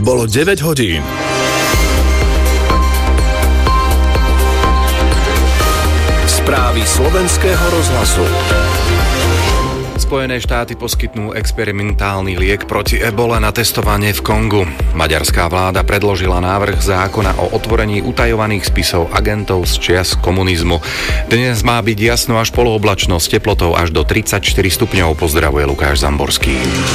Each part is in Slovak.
Bolo 9 hodín. Správy slovenského rozhlasu. Spojené štáty poskytnú experimentálny liek proti ebole na testovanie v Kongu. Maďarská vláda predložila návrh zákona o otvorení utajovaných spisov agentov z čias komunizmu. Dnes má byť jasno až polooblačno s teplotou až do 34 stupňov, pozdravuje Lukáš Zamborský.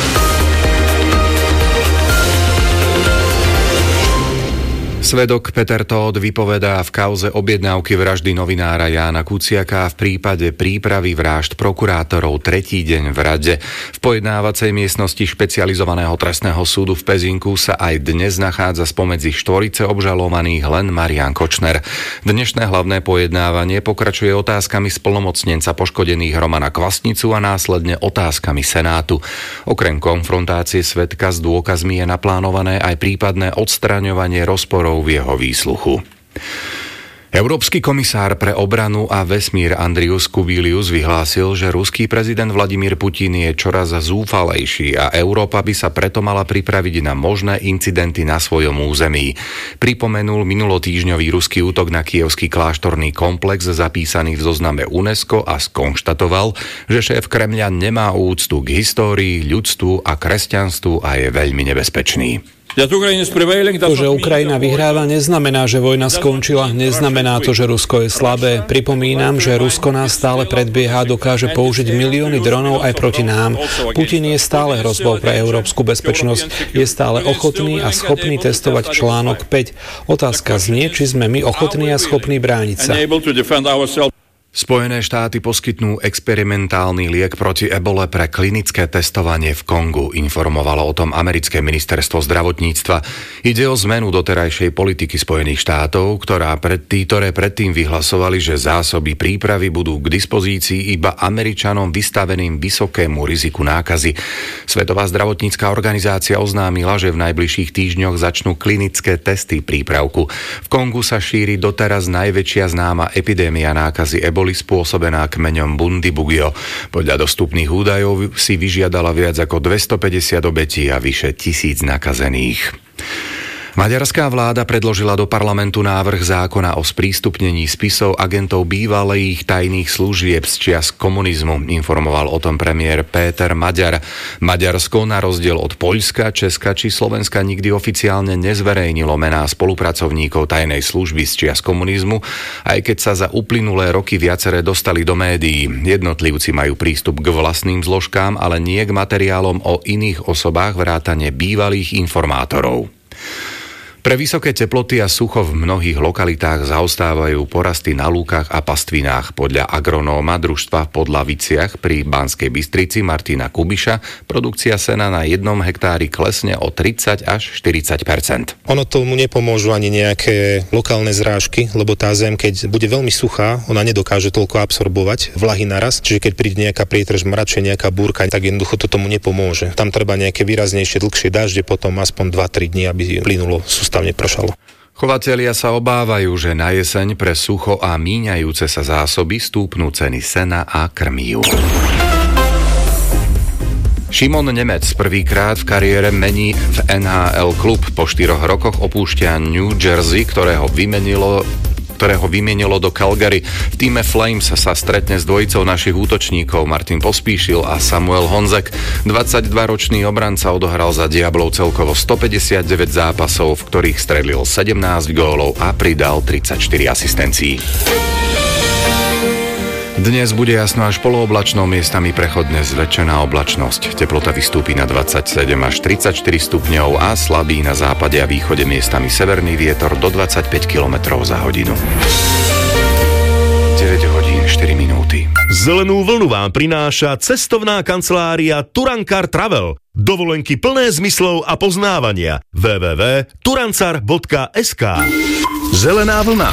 Svedok Peter Tóth vypovedá v kauze objednávky vraždy novinára Jána Kuciaka v prípade prípravy vražd prokurátorov tretí deň v rade. V pojednávacej miestnosti špecializovaného trestného súdu v Pezinku sa aj dnes nachádza spomedzi štvorice obžalovaných len Marián Kočner. Dnešné hlavné pojednávanie pokračuje otázkami splnomocnenca poškodených Romana Kvasnicu a následne otázkami Senátu. Okrem konfrontácie svedka s dôkazmi je naplánované aj prípadné odstraňovanie rozporov v jeho výsluchu. Európsky komisár pre obranu a vesmír Andrius Kubilius vyhlásil, že ruský prezident Vladimír Putin je čoraz zúfalejší a Európa by sa preto mala pripraviť na možné incidenty na svojom území. Pripomenul minulotýždňový ruský útok na kievský kláštorný komplex zapísaný v zozname UNESCO a skonštatoval, že šéf Kremľa nemá úctu k histórii, ľudstvu a kresťanstvu a je veľmi nebezpečný. To, že Ukrajina vyhráva, neznamená, že vojna skončila, neznamená to, že Rusko je slabé. Pripomínam, že Rusko nás stále predbieha, dokáže použiť milióny dronov aj proti nám. Putin je stále hrozbou pre európsku bezpečnosť, je stále ochotný a schopný testovať článok 5. Otázka znie, či sme my ochotní a schopní brániť sa. Spojené štáty poskytnú experimentálny liek proti ebole pre klinické testovanie v Kongu, informovalo o tom americké ministerstvo zdravotníctva. Ide o zmenu doterajšej politiky Spojených štátov, ktoré predtým vyhlasovali, že zásoby prípravy budú k dispozícii iba Američanom vystaveným vysokému riziku nákazy. Svetová zdravotnícka organizácia oznámila, že v najbližších týždňoch začnú klinické testy prípravku. V Kongu sa šíri doteraz najväčšia známa epidémia nákazy eboli spôsobená kmeňom Bundibugyo. Podľa dostupných údajov si vyžiadala viac ako 250 obetí a vyše 1000 nakazených. Maďarská vláda predložila do parlamentu návrh zákona o sprístupnení spisov agentov bývalých tajných služieb z čias komunizmu, informoval o tom premiér Péter Maďar. Maďarsko na rozdiel od Poľska, Česka či Slovenska nikdy oficiálne nezverejnilo mená spolupracovníkov tajnej služby z čias komunizmu, aj keď sa za uplynulé roky viaceré dostali do médií. Jednotlivci majú prístup k vlastným zložkám, ale nie k materiálom o iných osobách vrátane bývalých informátorov. Pre vysoké teploty a sucho v mnohých lokalitách zaostávajú porasty na lúkach a pastvinách. Podľa agronóma družstva v Podlaviciach pri Banskej Bystrici Martina Kubiša produkcia sena na 1 hektári klesne o 30 až 40%. Ono tomu nepomôžu ani nejaké lokálne zrážky, lebo tá zem, keď bude veľmi suchá, ona nedokáže toľko absorbovať vlahy naraz, čiže keď príde nejaká prietrž, mračie, nejaká búrka, tak jednoducho to tomu nepomôže. Tam treba nejaké výraznejšie, dlhšie dažde, potom aspoň 2-3 dní, aby plynulo sústavne pršalo. Chovatelia sa obávajú, že na jeseň pre sucho a míňajúce sa zásoby stúpnú ceny sena a krmív. Šimon Nemec prvýkrát v kariére mení v NHL klub. Po 4 rokoch opúšťa New Jersey, ktorého vymenilo do Calgary. V tíme Flames sa stretne s dvojicou našich útočníkov Martin Pospíšil a Samuel Honzek. 22-ročný obranca odohral za Diablov celkovo 159 zápasov, v ktorých strelil 17 gólov a pridal 34 asistencií. Dnes bude jasno až polooblačno, miestami prechodne zväčšená oblačnosť. Teplota vystúpi na 27 až 34 stupňov a slabý na západe a východe miestami severný vietor do 25 km za hodinu. 9 hodín 4 minúty. Zelenú vlnu vám prináša cestovná kancelária Turankar Travel. Dovolenky plné zmyslov a poznávania. www.turancar.sk. Zelená vlna.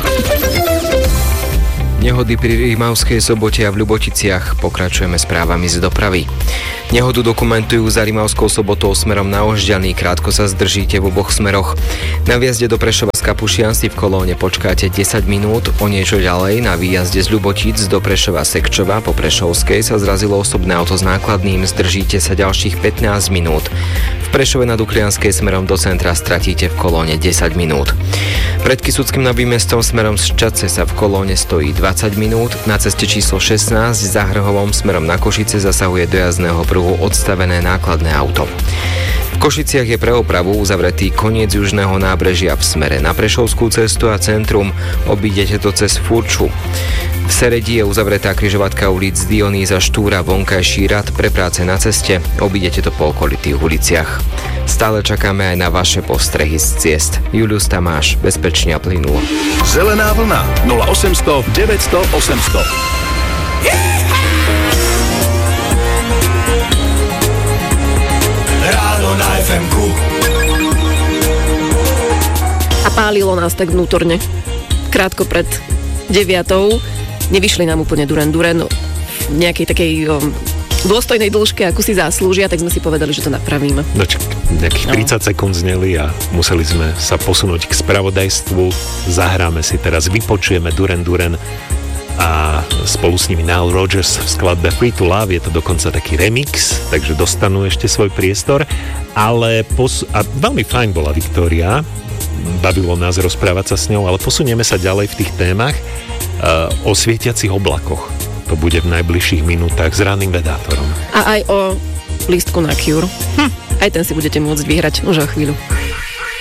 Nehody pri Rimavskej Sobote a v Ľuboticiach. Pokračujeme správami z dopravy. Nehodu dokumentujú za Rimavskou Sobotou smerom na Ožďany. Krátko sa zdržíte v oboch smeroch. Na vjazde do Prešova z Kapušian si v kolóne počkáte 10 minút, o niečo ďalej na výjazde z Ľubotíc do Prešova Sekčova po Prešovskej sa zrazilo osobné auto s nákladným, zdržíte sa ďalších 15 minút. V Prešove na Duklianskej smerom do centra stratíte v kolóne 10 minút. Pred Kysuckým Novým Mestom smerom z Čadce sa v kolóne stojí 20 minút, na ceste číslo 16 za Hrhovom smerom na Košice zasahuje do jazdného pruhu odstavené nákladné auto. V Košiciach je pre opravu uzavretý koniec južného nábrežia v smere na Prešovskú cestu a centrum, obídete to cez Furču. V Seredi je uzavretá križovatka ulic Dionýza Štúra vonkajší rad pre práce na ceste, obídete to po okolitých uliciach. Stále čakáme aj na vaše postrehy z ciest. Julius Tamáš, bezpečne a plynulo. Zelená vlna 0800 900 800. Ráno na FM-ku. A pálilo nás tak vnútorne. Krátko pred 9:00 nevyšli nám úplne Duran v nejakej takej dôstojnej dĺžke, ako si zaslúžia, tak sme si povedali, že to napravíme. Nejakých 30 sekúnd zneli a museli sme sa posunúť k spravodajstvu. Zahráme si teraz, vypočujeme Duran a spolu s nimi Nile Rodgers v skladbe Free to Love, je to dokonca taký remix, takže dostanú ešte svoj priestor, ale a veľmi fajn bola Viktória, bavilo nás rozprávať sa s ňou, ale posunieme sa ďalej v tých témach o svietiacich oblakoch. To bude v najbližších minútach s ranným vedátorom. A aj o lístku na Cure. Aj ten si budete môcť vyhrať už o chvíľu.